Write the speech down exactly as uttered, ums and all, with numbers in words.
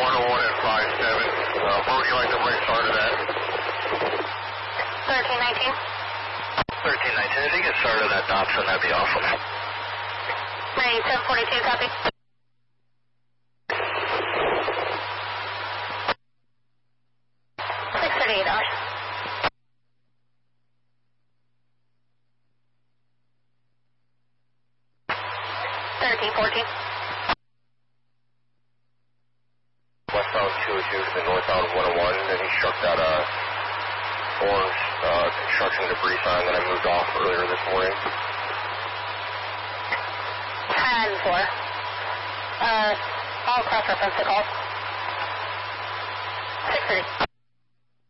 one oh one and five seven. Uh, where would you like the break started at? thirteen nineteen. thirteen nineteen. If you get started at Dobson, that'd be awesome. Ready, seven forty-two, copy. six thirty-eight hours. thirteen fourteen. Westbound two oh two to the northbound one oh one, then he struck that uh, orange uh, construction debris sign that I moved off earlier this morning. ten four. Uh, I'll cross-reference the call. six thirty.